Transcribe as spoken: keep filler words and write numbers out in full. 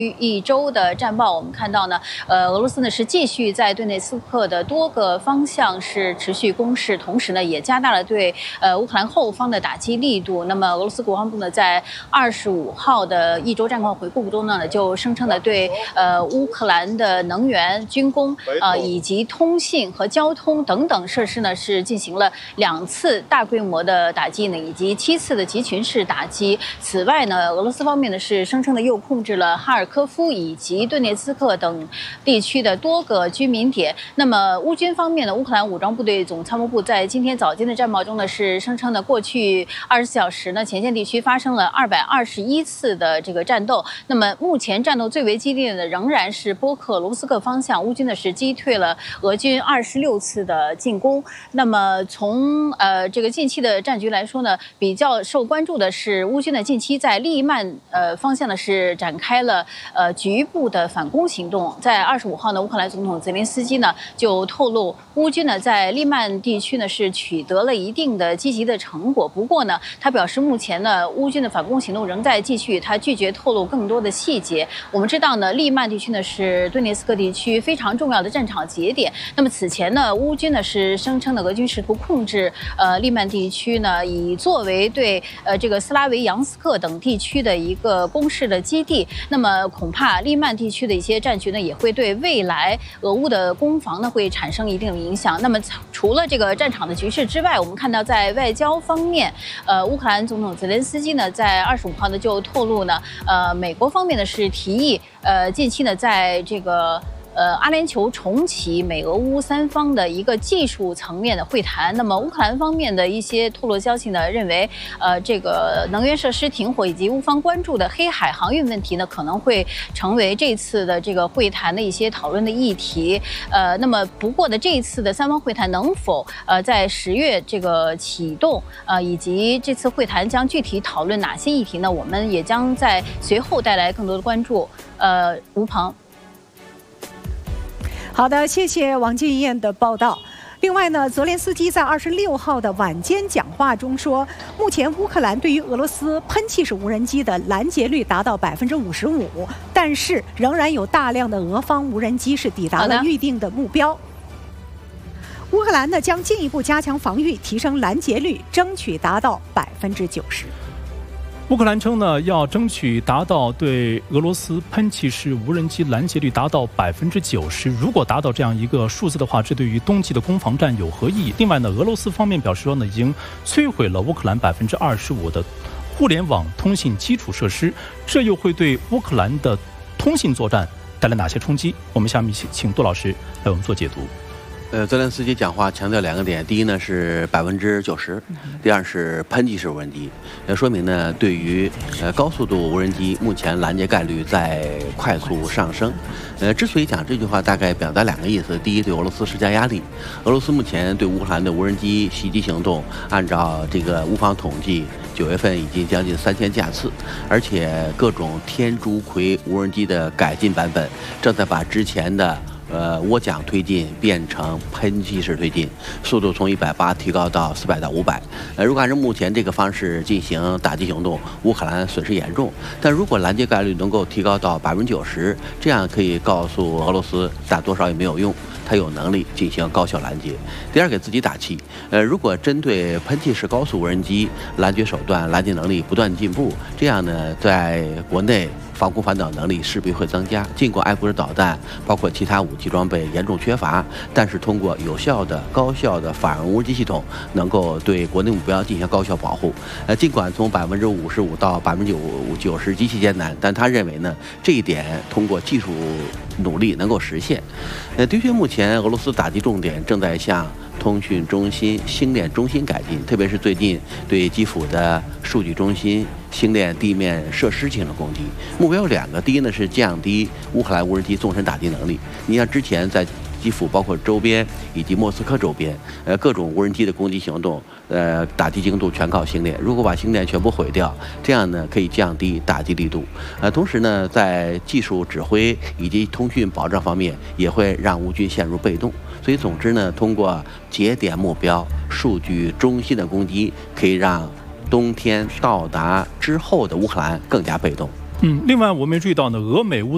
一周的战报，我们看到呢，呃，俄罗斯呢是继续在顿涅茨克的多个方向是持续攻势，同时呢也加大了对呃乌克兰后方的打击力度。那么俄罗斯国防部呢在二十五号的一周战况回顾中呢，就声称呢对呃乌克兰的能源、军工呃以及通信和交通等等设施呢是进行了两次大规模的打击呢，以及七次的集群式打击。此外呢，俄罗斯方面呢是声称呢又控制了哈尔科夫以及顿涅茨克等地区的多个居民点。那么乌军方面呢，乌克兰武装部队总参谋部在今天早间的战报中呢，是声称呢，过去二十四小时呢，前线地区发生了二百二十一次的这个战斗。那么目前战斗最为激烈的仍然是波克罗夫斯克方向，乌军呢是击退了俄军二十六次的进攻。那么从呃这个近期的战局来说呢，比较受关注的是乌军呢近期在利曼呃方向呢是展开了呃局部的反攻行动。在二十五号呢，乌克兰总统泽连斯基呢就透露，乌军呢在利曼地区呢是取得了一定的积极的成果。不过呢，他表示目前呢乌军的反攻行动仍在继续，他拒绝透露更多的细节。我们知道呢，利曼地区呢是顿涅茨克地区非常重要的战场节点。那么此前呢，乌军呢是声称呢俄军试图控制呃利曼地区呢，以作为对呃这个斯拉维扬斯克等地区的一个攻势的基地。那么恐怕利曼地区的一些战局呢，也会对未来俄乌的攻防呢会产生一定的影响。那么除了这个战场的局势之外，我们看到在外交方面，呃，乌克兰总统泽连斯基呢在二十五号呢就透露呢，呃，美国方面呢是提议，呃，近期呢在这个。呃，阿联酋重启美俄乌三方的一个技术层面的会谈。那么乌克兰方面的一些透露消息呢，认为，呃，这个能源设施停火以及乌方关注的黑海航运问题呢，可能会成为这次的这个会谈的一些讨论的议题。呃，那么不过呢，这一次的三方会谈能否呃在十月这个启动，呃，以及这次会谈将具体讨论哪些议题呢？我们也将在随后带来更多的关注。呃，吴鹏。 好的，谢谢王静燕的报道。另外呢，泽连斯基在二十六号的晚间讲话中说，目前乌克兰对于俄罗斯喷气式无人机的拦截率达到百分之五十五，但是仍然有大量的俄方无人机是抵达了预定的目标。乌克兰呢将进一步加强防御，提升拦截率，争取达到百分之九十。 乌克兰称呢，要争取达到对俄罗斯喷气式无人机拦截率达到百分之九十。如果达到这样一个数字的话，这对于冬季的攻防战有何意义？另外呢，俄罗斯方面表示说呢，已经摧毁了乌克兰百分之二十五的互联网通信基础设施，这又会对乌克兰的通信作战带来哪些冲击？我们下面请杜老师来我们做解读。 呃，泽连斯基讲话强调两个点，第一呢是百分之九十，第二是喷气式无人机。那说明呢，对于呃高速度无人机，目前拦截概率在快速上升。呃，之所以讲这句话，大概表达两个意思：第一，对俄罗斯施加压力。俄罗斯目前对乌克兰的无人机袭击行动，按照这个乌方统计，九月份已经将近三千架次，而且各种天竺葵无人机的改进版本正在把之前的。呃，涡桨推进变成喷气式推进，速度从一百八提高到四百到五百。呃，如果按照目前这个方式进行打击行动，乌克兰损失严重。但如果拦截概率能够提高到百分之九十，这样可以告诉俄罗斯，打多少也没有用，它有能力进行高效拦截。第二，给自己打气。呃，如果针对喷气式高速无人机拦截手段、拦截能力不断进步，这样呢，在国内。防空反导能力势必会增加。尽管爱国者导弹包括其他武器装备严重缺乏，但是通过有效的、高效的反无人机系统，能够对国内目标进行高效保护。呃，尽管从百分之五十五到百分之九十极其艰难，但他认为呢，这一点通过技术努力能够实现。呃，的确，目前俄罗斯打击重点正在向通讯中心、星链中心改进，特别是最近对基辅的数据中心、星链地面设施进行了攻击。目标有两个，第一呢是降低乌克兰无人机纵深打击能力。你像之前在基辅包括周边以及莫斯科周边，呃，各种无人机的攻击行动，呃，打击精度全靠星链。如果把星链全部毁掉，这样呢可以降低打击力度。呃，同时呢，在技术指挥以及通讯保障方面，也会让乌军陷入被动。所以，总之呢，通过节点目标、数据中心的攻击，可以让冬天到达之后的乌克兰更加被动。 嗯，另外我们也注意到呢，俄美乌